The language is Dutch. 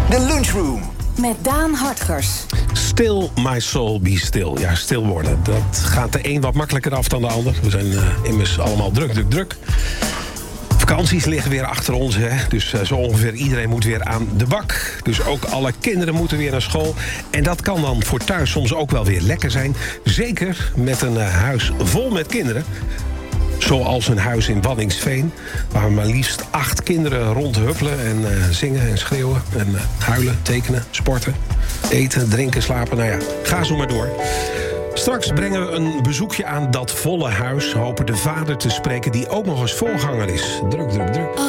De Lunchroom. Met Daan Hartgers. Still my soul be still. Ja, stil worden. Dat gaat de een wat makkelijker af dan de ander. We zijn immers allemaal druk. Vakanties liggen weer achter ons, hè? Dus zo ongeveer iedereen moet weer aan de bak. Dus ook alle kinderen moeten weer naar school. En dat kan dan voor thuis soms ook wel weer lekker zijn. Zeker met een huis vol met kinderen. Zoals een huis in Waddinxveen, waar maar liefst 8 kinderen rondhuppelen en zingen en schreeuwen en huilen, tekenen, sporten, eten, drinken, slapen. Nou ja, ga zo maar door. Straks brengen we een bezoekje aan dat volle huis. Hopen de vader te spreken die ook nog eens voorganger is. Druk.